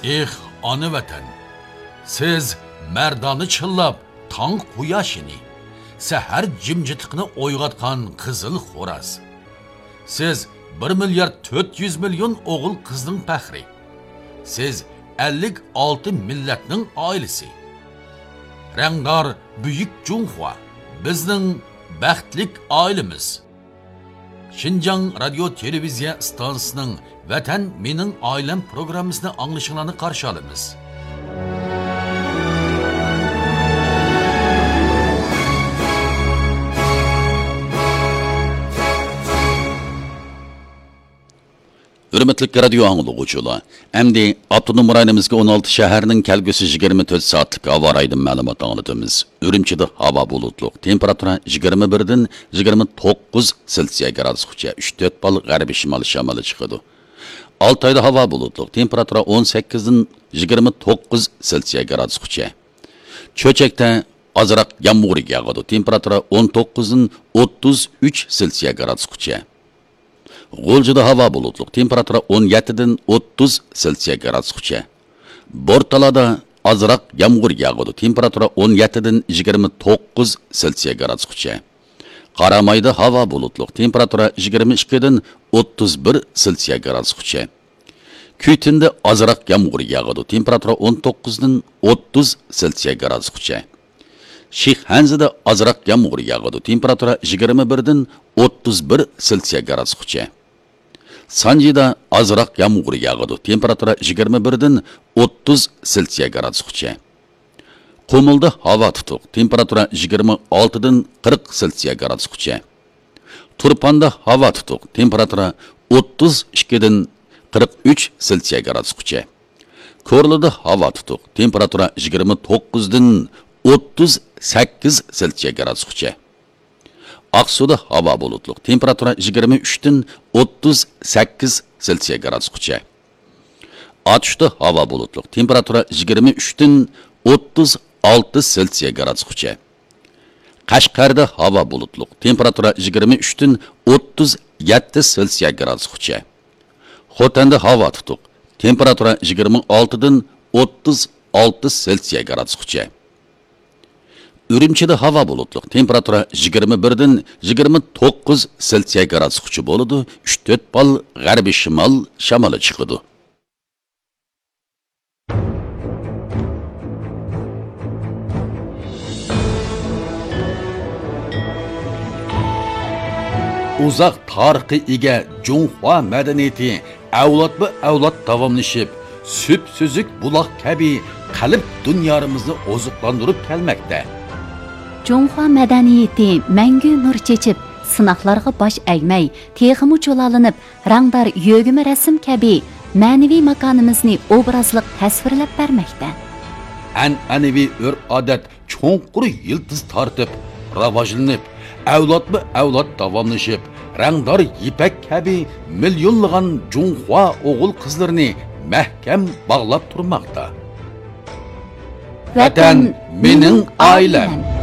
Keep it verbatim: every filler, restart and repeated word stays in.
Eh, ana vatan, siz merdani chillab, tong quyoshini, sahar jimjitliqni o'yg'atgan qizil xo'raz. Siz bir milyard to'rt yuz million o'g'il qizning faxri. Siz ellik olti millatning oilasi. Rangdor buyuk Junxua bizning baxtlik oilamiz. Xinjiang radio televiziya stansiyasining Vatan mening oilam programmasini anglashinglarni qarshi olamiz. Hürmetlik radio anglaguvchilar, endi Abdunum rayonimizga o'n olti shaharning kelgusi yigirma to'rt soatlik havo raydin ma'lumot anglatamiz. Urumchida havo bulutli, temperatura yigirma bir dan yigirma to'qqiz Selsiya gradusgacha, uch to'rt bal g'arbiy shimol shamoli chiqadi. Altayda havo bulutli, temperatura o'n sakkiz dan yigirma to'qqiz Selsiya gradusgacha. Cho'chakda ozroq yomg'ir yog'adi, temperatura o'n to'qqiz dan o'ttiz uch Selsiya gradusgacha. G'o'ljida havo bulutli, temperatura o'n yetti dan o'ttiz Selsiya gradusgacha. Bortalada ozroq yomg'ir yog'adi, temperatura o'n yetti dan yigirma to'qqiz Selsiya gradusgacha. Qaramayda havo bulutli, temperatura yigirma ikki dan o'ttiz bir Selsiya gradusgacha. Kuytinda ozroq yomg'ir yog'adi, temperatura o'n to'qqiz dan o'ttiz Selsiya gradusgacha. Shixhanzida ozroq yomg'ir yog'adi, temperatura yigirma bir dan o'ttiz bir Selsiya gradusgacha. Sanjida ozroq yomg'ir yog'adi, temperatura yigirma bir dan o'ttiz Selsiya gradusgacha. Qumulda havo tutuq, temperatura yigirma olti dan qirq Selsiya gradusgacha. Turpanda havo tutuq, temperatura o'ttiz ikki dan qirq uch Selsiya gradusgacha. Ko'rlida havo tutuq, temperatura yigirma to'qqiz dan o'ttiz sakkiz Selsiya gradusgacha. Aqsuda havo bulutli, temperatura yigirma uch dan o'ttiz sakkiz Selsiya gradusgacha. Atishda havo bulutli, temperatura yigirma uch dan o'ttiz olti Selsiya gradusgacha. Qashqarda havo bulutli, temperatura yigirma uch dan o'ttiz yetti Selsiya gradusgacha. Xotanda havo tutuq, temperatura yigirma olti dan o'ttiz olti Selsiya gradusgacha. Urumchida havo bulutli, temperatura yigirma bir dan yigirma to'qqiz Selsiya gradusgacha bo'ladi, uch to'rt bal g'arbiy shimol shamoli chiqadi. Uzoq tarixga ega Junxua madaniyati avlodma-avlod davomlashib, süp-süzük buloq kabi qalb dunyomizni oziqlantirib kelmoqda. Junxua madaniyati mangu nur chechib, sinoqlarga bosh egmay, texmu cho'lalinib, rangdor yo'g'imi rasm kabi ma'naviy makonimizni obrazliq tasvirlab bermoqda. An'anaviy urf-odat cho'nqur yildiz tortib, rivojlanib, avlodma-avlod davomlashib, rangdor ipak kabi millionlagan Junxua o'g'il qizlarini mahkam bog'lab turmoqda. Vatan mening oilam.